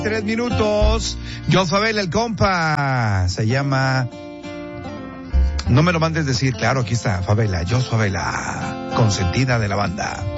3 minutos. John Favela, el compa. Se llama... No me lo mandes decir, claro, aquí está Favela, John Favela, consentida de la banda.